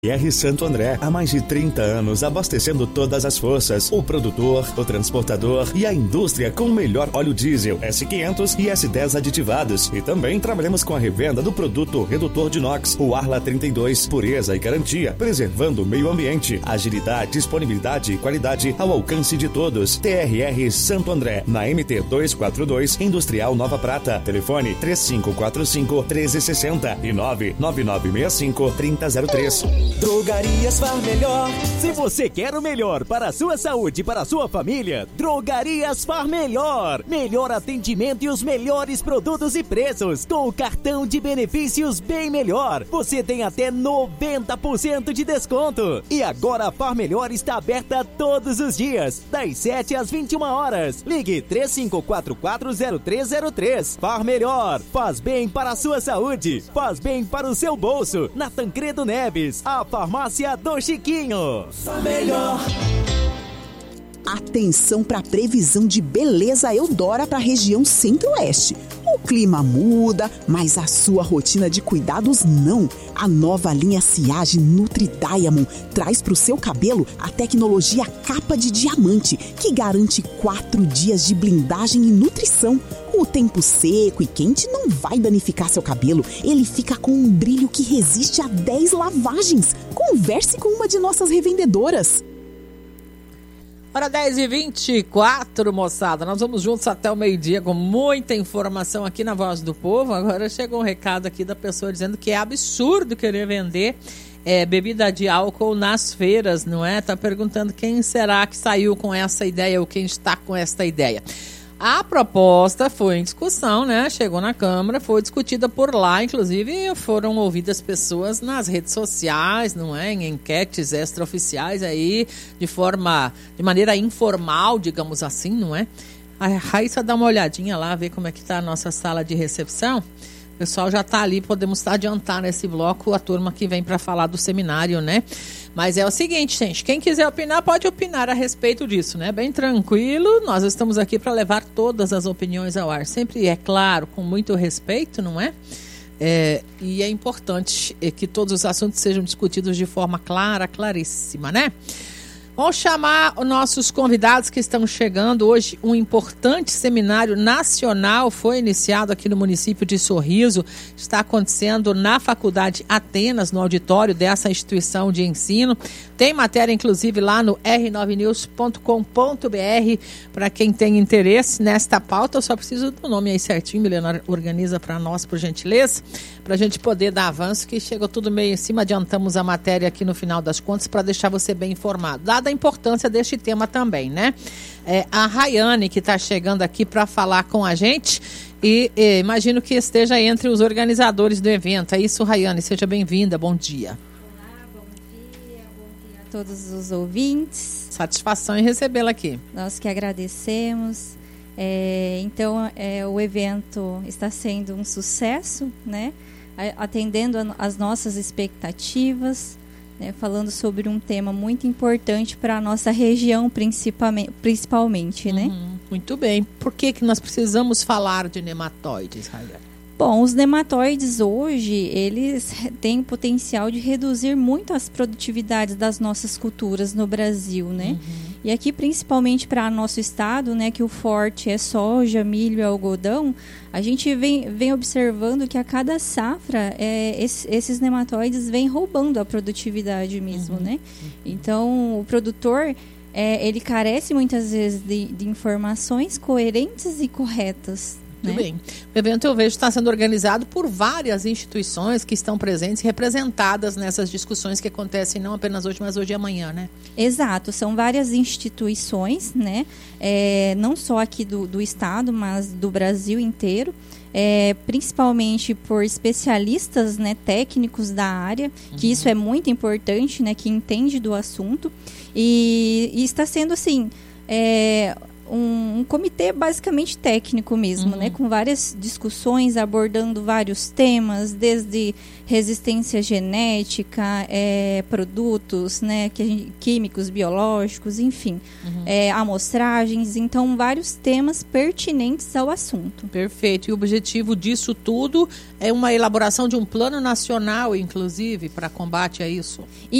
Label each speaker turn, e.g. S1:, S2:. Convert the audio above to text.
S1: TRR Santo André, há mais de 30 anos abastecendo todas as forças, o produtor, o transportador e a indústria com o melhor óleo diesel S500 e S10 aditivados. E também trabalhamos com a revenda do produto redutor de NOx, o Arla 32, pureza e garantia, preservando o meio ambiente, agilidade, disponibilidade e qualidade ao alcance de todos. TRR Santo André, na MT 242, Industrial Nova Prata. Telefone 3545-1360 e 99965-3003.
S2: Drogarias Far Melhor.
S3: Se você quer o melhor para a sua saúde e para a sua família, Drogarias Far Melhor. Melhor atendimento e os melhores produtos e preços. Com o cartão de benefícios Bem Melhor, você tem até 90% de desconto. E agora a Far Melhor está aberta todos os dias, das 7 às 21 horas. Ligue 35440303. Far Melhor. Faz bem para a sua saúde. Faz bem para o seu bolso. Na Tancredo Neves, a farmácia do Chiquinho.
S2: Melhor.
S4: Atenção para a previsão de beleza Eudora para a região Centro-Oeste. O clima muda, mas a sua rotina de cuidados não. A nova linha Siage Nutri Diamond traz para o seu cabelo a tecnologia capa de diamante, que garante 4 dias de blindagem e nutrição. O tempo seco e quente não vai danificar seu cabelo. Ele fica com um brilho que resiste a 10 lavagens. Converse com uma de nossas revendedoras.
S5: Hora 10h24, moçada. Nós vamos juntos até o meio-dia com muita informação aqui na Voz do Povo. Agora chegou um recado aqui da pessoa dizendo que é absurdo querer vender bebida de álcool nas feiras, não é? Tá perguntando quem será que saiu com essa ideia ou quem está com essa ideia. A proposta foi em discussão, né? Chegou na Câmara, foi discutida por lá, inclusive foram ouvidas pessoas nas redes sociais, não é? Em enquetes extraoficiais aí, de maneira informal, digamos assim, não é? A Raíssa dá uma olhadinha lá, ver como é que tá a nossa sala de recepção. O pessoal já está ali, podemos adiantar nesse bloco a turma que vem para falar do seminário, né? Mas é o seguinte, gente, quem quiser opinar, pode opinar a respeito disso, né? Bem tranquilo, nós estamos aqui para levar todas as opiniões ao ar. Sempre, é claro, com muito respeito, não é? E é importante que todos os assuntos sejam discutidos de forma clara, claríssima, né? Vamos chamar os nossos convidados que estão chegando hoje. Um importante seminário nacional foi iniciado aqui no município de Sorriso. Está acontecendo na Faculdade Atenas, no auditório dessa instituição de ensino. Tem matéria, inclusive, lá no r9news.com.br para quem tem interesse nesta pauta. Eu só preciso do nome aí certinho, Milena, organiza para nós, por gentileza, para a gente poder dar avanço, que chegou tudo meio em cima. Adiantamos a matéria aqui no final das contas para deixar você bem informado. Dada a importância deste tema também, né? A Rayane, que está chegando aqui para falar com a gente e imagino que esteja entre os organizadores do evento. É isso, Rayane, seja bem-vinda, bom dia.
S6: Olá, bom dia a todos os ouvintes.
S5: Satisfação em recebê-la aqui.
S6: Nós que agradecemos. O evento está sendo um sucesso, né? Atendendo as nossas expectativas, né? Falando sobre um tema muito importante para a nossa região, principalmente, né?
S5: Muito bem. Por que nós precisamos falar de nematóides, Rayane?
S6: Bom, os nematóides hoje, eles têm o potencial de reduzir muito as produtividades das nossas culturas no Brasil, né? E aqui, principalmente para nosso estado, né, que o forte é soja, milho e algodão, a gente vem observando que a cada safra esses nematóides vêm roubando a produtividade mesmo, né? Então, o produtor, ele carece muitas vezes de informações coerentes e corretas.
S5: Muito bem. O evento, eu vejo, está sendo organizado por várias instituições que estão presentes e representadas nessas discussões que acontecem não apenas hoje, mas hoje e amanhã, né?
S6: Exato. São várias instituições, né? Não só aqui do estado, mas do Brasil inteiro. Principalmente por especialistas, né, técnicos da área, que isso é muito importante, né? Que entende do assunto. E está sendo, assim... um comitê basicamente técnico mesmo, né? Com várias discussões, abordando vários temas, desde resistência genética, produtos, né? Químicos, biológicos, enfim, amostragens. Então, vários temas pertinentes ao assunto.
S5: Perfeito. E o objetivo disso tudo é uma elaboração de um plano nacional, inclusive, para combate a isso.